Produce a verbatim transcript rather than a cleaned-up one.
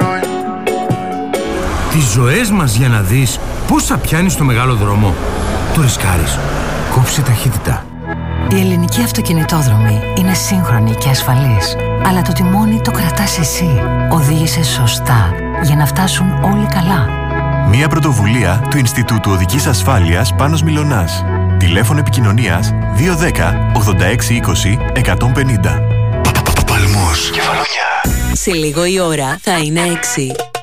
Τις ζωές μας για να δεις πόσα πιάνει στο μεγάλο δρόμο. Το ρισκάρεις. Κόψε ταχύτητα. Η ελληνική αυτοκινητόδρομη είναι σύγχρονη και ασφαλής. Αλλά το τιμόνι το κρατάς εσύ. Οδήγησε σωστά για να φτάσουν όλοι καλά. Μια πρωτοβουλία του Ινστιτούτου Οδικής Ασφάλειας Πάνος Μιλωνάς. Τηλέφωνο επικοινωνίας δύο ένα μηδέν ογδόντα έξι είκοσι εκατόν πενήντα. Παλμός, Κεφαλονιά. Σε λίγο η ώρα θα είναι έξι.